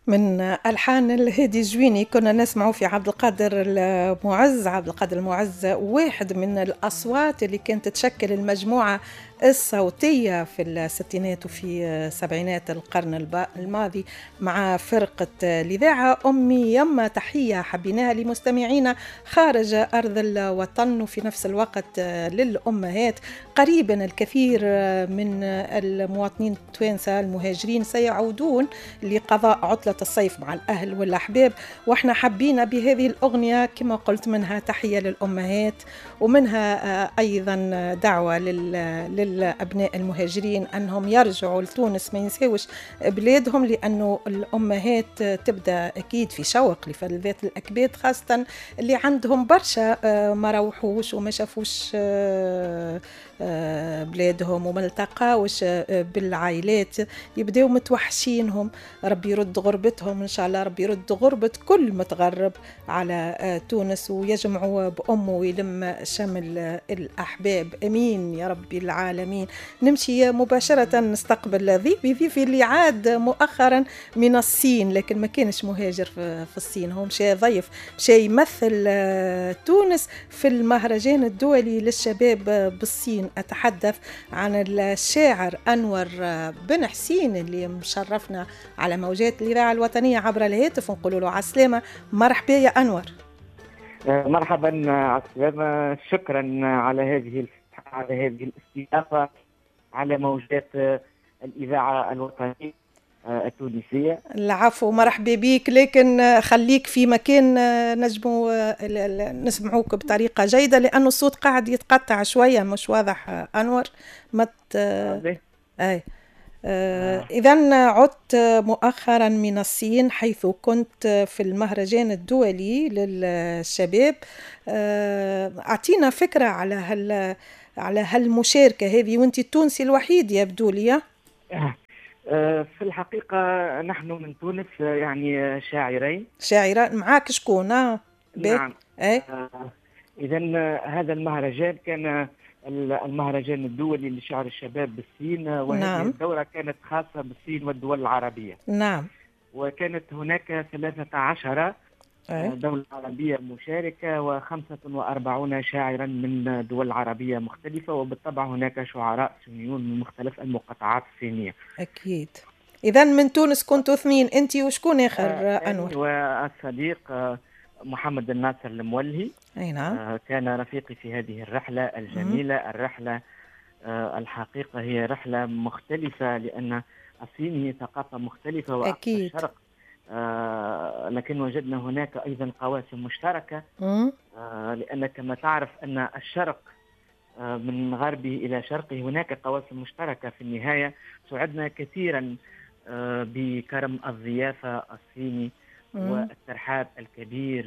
من ألحان الهادي الجويني كنا نسمعه في عبد القادر المعز. عبد القادر المعز واحد من الأصوات اللي كانت تشكل المجموعة الصوتية في الستينات وفي سبعينات القرن الماضي مع فرقة الإذاعة أمي يما. تحية حبيناها لمستمعينا خارج أرض الوطن، وفي نفس الوقت للأمهات. قريبا الكثير من المواطنين التوانسة المهاجرين سيعودون لقضاء عطلة الصيف مع الأهل والأحباب، وإحنا حبينا بهذه الأغنية كما قلت منها تحية للأمهات، ومنها أيضا دعوة للأبناء المهاجرين أنهم يرجعوا لتونس، ما ينساوش بلادهم، لأنه الأمهات تبدأ أكيد في شوق لفلذات الأكباد، خاصة اللي عندهم برشا ما روحوش وما شافوش بلادهم وما التقاوش بالعائلات، يبداو متوحشينهم. ربي يرد غربتهم إن شاء الله، ربي يرد غربة كل متغرب على تونس، ويجمعوا بأمه ويلم شمل الأحباب. أمين يا ربي العالمين. نمشي مباشرة نستقبل ضيفي اللي عاد مؤخرا من الصين، لكن ما كانش مهاجر في الصين، هو مشي ضيف، مشي يمثل تونس في المهرجان الدولي للشباب بالصين. أتحدث عن الشاعر أنور بن حسين اللي مشرفنا على موجات الإذاعة الوطنية عبر الهاتف، ونقول له عالسلامة. مرحبا يا أنور. مرحبا عالسلامة، شكرا على هذه الاستضافة على موجات الإذاعة الوطنية التونسية. العفو، مرحبا بيك، لكن خليك في مكان نسمعوك بطريقة جيدة، لأنه الصوت قاعد يتقطع شوية، مش واضح أنور. إذن عدت مؤخرا من الصين، حيث كنت في المهرجان الدولي للشباب. أعطينا فكرة على هالمشاركة هذه، وانت التونسي الوحيد يبدو لي. في الحقيقة نحن من تونس، يعني شاعرين معاك شكون؟ نعم. إذن هذا المهرجان كان المهرجان الدولي لشعر الشباب بالصين، وهذه نعم. الدورة كانت خاصة بالصين والدول العربية. نعم. وكانت هناك 13 دولة عربية مشاركة و45 شاعرا من دول عربية مختلفة، وبالطبع هناك شعراء صينيون من مختلف المقاطعات الصينية. أكيد. إذن من تونس كنتوا 2، أنت وشكون آخر أنور؟ والصديق محمد الناصر المولهي. أي نعم. كان رفيقي في هذه الرحلة الجميلة. الرحلة الحقيقة هي رحلة مختلفة، لأن الصين هي ثقافة مختلفة وأقصى الشرق، لكن وجدنا هناك أيضا قواسم مشتركة. لأن كما تعرف أن الشرق من غربه إلى شرقه هناك قواسم مشتركة. في النهاية سعدنا كثيرا بكرم الضيافة الصيني والترحاب الكبير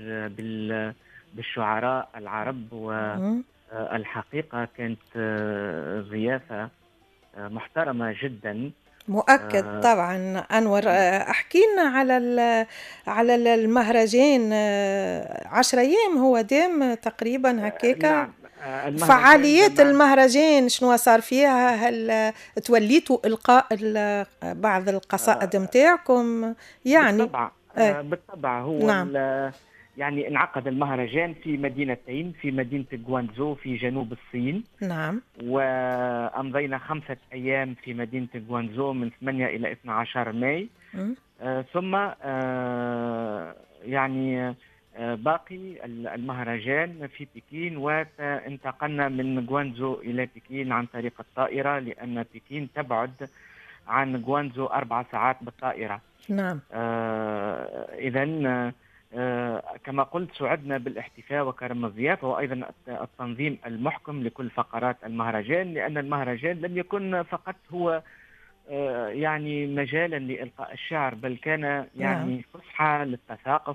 بالشعراء العرب، والحقيقة كانت ضيافة محترمة جدا. مؤكد طبعا. أنور، أحكينا على المهرجان. 10 أيام هو دام تقريبا هكاكا. نعم. فعاليات المهرجان شنو صار فيها؟ هل توليتوا إلقاء بعض القصائد متاعكم؟ يعني بالطبع هو نعم. يعني انعقد المهرجان في مدينتين، في مدينة غوانزو في جنوب الصين. نعم. وأمضينا 5 أيام في مدينة غوانزو من 8 إلى 12 ماي. ثم يعني باقي المهرجان في بكين، وانتقلنا من غوانزو إلى بكين عن طريق الطائرة، لأن بكين تبعد عن غوانزو 4 ساعات بالطائرة. نعم. إذن كما قلت سعدنا بالاحتفاء وكرم الضيافة، وأيضا التنظيم المحكم لكل فقرات المهرجان، لأن المهرجان لم يكن فقط هو يعني مجالا لإلقاء الشعر، بل كان يعني فسحة للتثاقف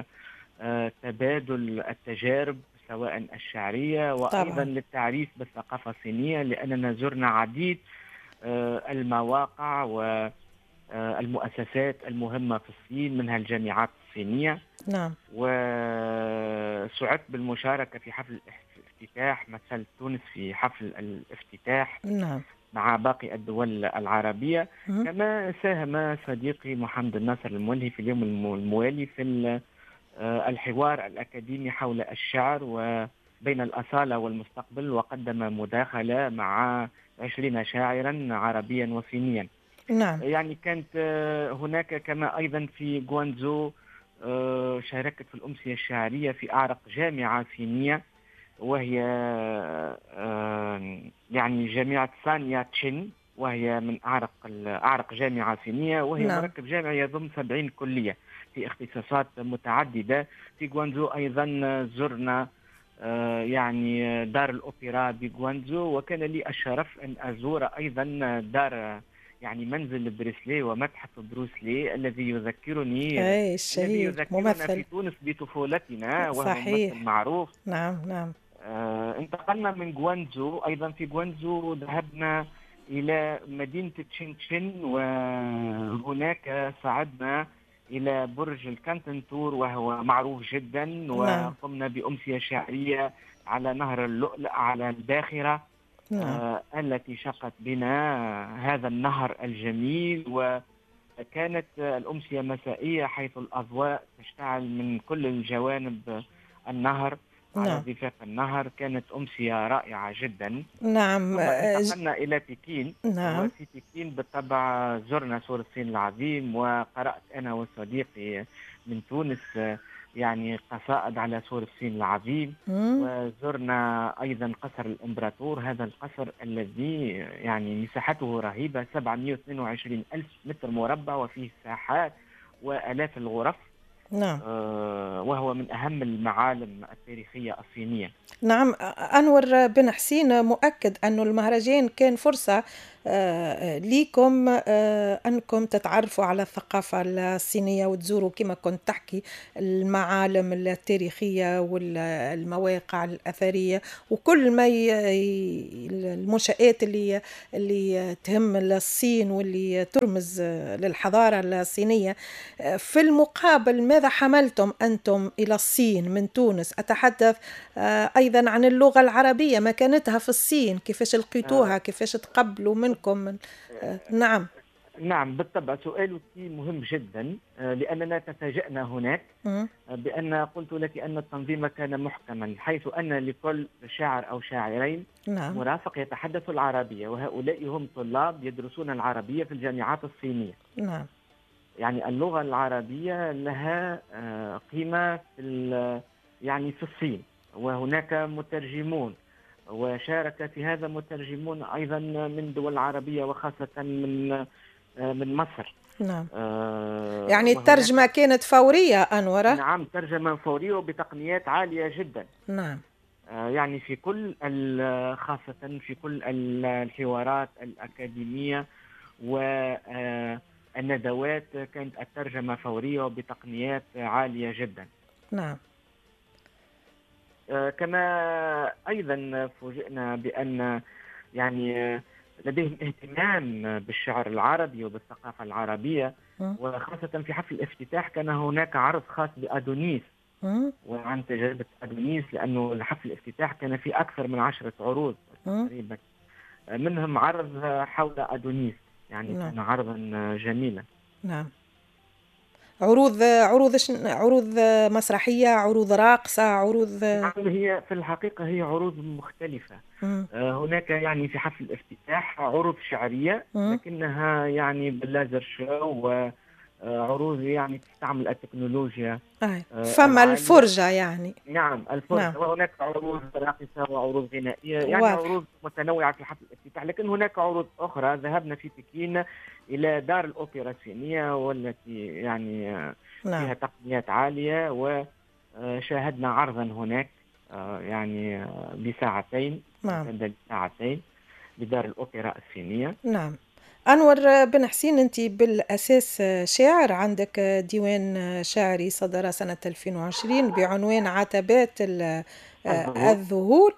وتبادل التجارب سواء الشعرية وأيضا طبعا للتعريف بالثقافة الصينية، لأننا زرنا عديد المواقع والمؤسسات المهمة في الصين، منها الجامعات الصينية. نعم. وسعدت بالمشاركة في حفل الافتتاح، مثلت تونس في حفل الافتتاح. نعم. مع باقي الدول العربية. كما ساهم صديقي محمد الناصر المولهي في اليوم الموالي في الحوار الأكاديمي حول الشعر وبين الأصالة والمستقبل، وقدم مداخلة مع 20 شاعرا عربيا وصينيا. نعم. يعني كانت هناك كما أيضا في غوانزو شاركت في الأمسية الشعرية في أعرق جامعة صينية، وهي يعني جامعة سانيا تشين، وهي من أعرق جامعة صينية، وهي نعم. مركب جامعي يضم 70 كلية في اختصاصات متعددة. في غوانزو أيضا زرنا يعني دار الأوبرا بغوانزو، وكان لي الشرف أن أزور أيضا دار يعني منزل بروسلي ومتحف بروسلي الذي يذكرني ممثل في تونس بطفولتنا، وهو صحيح. ممثل معروف. نعم نعم. انتقلنا من غوانزو، أيضا في غوانزو ذهبنا إلى مدينة تشين، وهناك صعدنا إلى برج الكانتنتور وهو معروف جدا، نعم. وقمنا بأمسية شعرية على نهر اللؤلؤ على الباخرة. نعم. التي شقت بنا هذا النهر الجميل، وكانت الأمسية مسائية حيث الأضواء تشتعل من كل الجوانب النهر على نعم. ضفاف النهر. كانت أمسية رائعة جدا. نعم. ثم انتقلنا إلى بكين. نعم. وفي بكين بالطبع زرنا سور الصين العظيم، وقرأت أنا وصديقي من تونس يعني قصائد على سور الصين العظيم. وزرنا أيضا قصر الإمبراطور، هذا القصر الذي يعني مساحته رهيبة 722 ألف متر مربع، وفيه ساحات وآلاف الغرف. نعم. وهو من أهم المعالم التاريخية الصينية. نعم. أنور بن حسين، مؤكد أن المهرجان كان فرصة ليكم أنكم تتعرفوا على الثقافة الصينية وتزوروا كما كنت تحكي المعالم التاريخية والمواقع الأثرية وكل ما المنشآت اللي تهم الصين واللي ترمز للحضارة الصينية. في المقابل ماذا حملتم أنتم إلى الصين من تونس؟ أتحدث أيضا عن اللغة العربية، مكانتها في الصين، كيفاش لقيتوها، كيفاش تقبلوا منكم؟ نعم. نعم بالطبع، سؤالك مهم جدا، لأننا تفاجأنا هناك بأن قلت لك أن التنظيم كان محكما، حيث أن لكل شاعر أو شاعرين نعم. مرافق يتحدث العربية، وهؤلاء هم طلاب يدرسون العربية في الجامعات الصينية. نعم. يعني اللغة العربية لها قيمة يعني في الصين، وهناك مترجمون، وشارك في هذا مترجمون أيضا من دول عربية وخاصة من مصر. نعم. يعني الترجمة كانت فورية أنورة؟ نعم، ترجمة فورية وبتقنيات عالية جدا. نعم. يعني في كل خاصة في كل الحوارات الأكاديمية والندوات كانت الترجمة فورية وبتقنيات عالية جدا. نعم. كما أيضا فوجئنا بأن يعني لديهم اهتمام بالشعر العربي وبالثقافة العربية، وخاصة في حفل الافتتاح كان هناك عرض خاص بأدونيس وعن تجربة أدونيس، لأنه حفل الافتتاح كان فيه أكثر من 10 عروض تقريبا، منهم عرض حول أدونيس، يعني كان عرضا جميلا. نعم. عروض مسرحية، عروض راقصة، عروض؟ نعم، هي في الحقيقة هي عروض مختلفة. هناك يعني في حفل الافتتاح عروض شعرية لكنها يعني باللازر شو، وعروض يعني تستعمل التكنولوجيا. فما الفرجة يعني. نعم الفرجة. نعم. وهناك عروض راقصة وعروض غنائية، يعني عروض متنوعة في حفل الافتتاح. لكن هناك عروض أخرى، ذهبنا في بكين إلى دار الأوبرا الصينية والتي يعني فيها تقنيات عالية، وشاهدنا عرضا هناك يعني بساعتين. نعم. ساعتين بدار الأوبرا الصينية. نعم. أنور بن حسين، أنت بالأساس شاعر، عندك ديوان شعري صدر سنة 2020 بعنوان عتبات الذهول.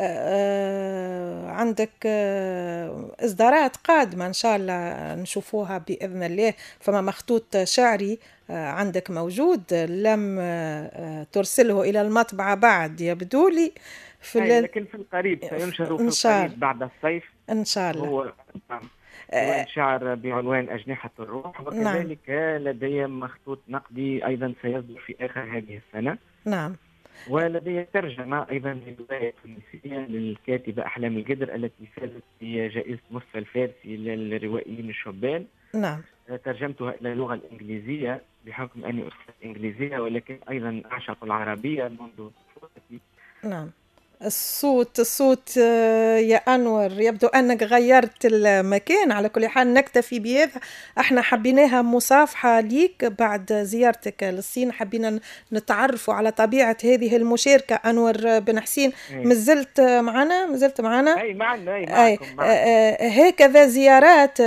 عندك إصدارات قادمة إن شاء الله نشوفوها بإذن الله، فما مخطوط شعري عندك موجود لم ترسله إلى المطبعة بعد يبدو لي، لكن في القريب سينشر في القريب بعد الصيف. إن شاء الله. هو ديوان شعر بعنوان أجنحة الروح، وكذلك لدي مخطوط نقدي أيضا سيصدر في آخر هذه السنة. نعم. ولدي ترجمة أيضا لرواية تونسية للكاتبة أحلام القدر التي فازت بجائزة مصطفى الفارسي للروائيين الشبان. نعم. ترجمتها إلى اللغة الإنجليزية بحكم أني أستاذ إنجليزية، ولكن أيضا أعشق العربية منذ طفولتي. نعم. الصوت يا أنور، يبدو أنك غيرت المكان. على كل حال نكتفي بهذا، احنا حبيناها مصافحة ليك بعد زيارتك للصين، حبينا نتعرفوا على طبيعة هذه المشاركة. أنور بن حسين، مازلت معنا؟ أي معنا، معكم. هكذا زيارات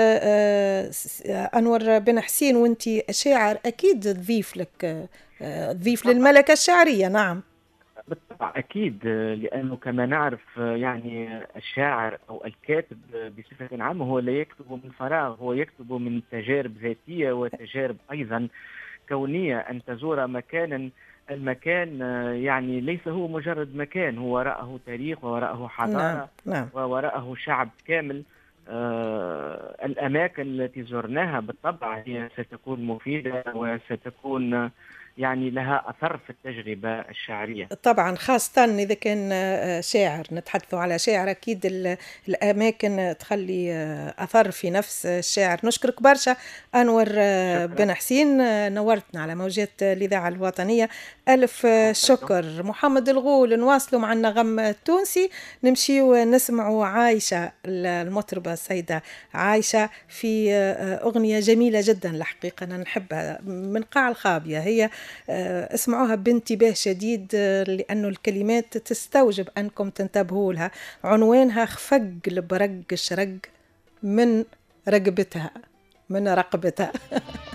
أنور بن حسين وانت شاعر أكيد تضيف للملكة الشعرية. نعم بالطبع أكيد، لأنه كما نعرف يعني الشاعر أو الكاتب بصفة عامة هو لا يكتب من فراغ، هو يكتب من تجارب ذاتية وتجارب أيضا كونية. أن تزور مكانا، المكان يعني ليس هو مجرد مكان، هو وراءه تاريخ ووراءه حضارة. نعم. ووراءه شعب كامل. الأماكن التي زرناها بالطبع هي ستكون مفيدة وستكون يعني لها أثر في التجربة الشعرية. طبعا، خاصة إذا كان شاعر، نتحدثوا على شاعر، أكيد الأماكن تخلي أثر في نفس الشاعر. نشكرك برشا أنور بن حسين، نورتنا على موجات الإذاعة الوطنية. ألف شكر. محمد الغول، نواصلوا مع النغم التونسي، نمشي ونسمعوا عايشة، المطربة السيدة عايشة، في أغنية جميلة جدا الحقيقة، أنا نحبها من قاع الخابية. هي اسمعوها بانتباه شديد، لأنه الكلمات تستوجب أنكم تنتبهوا لها. عنوانها خفق البرق شرق من رقبتها.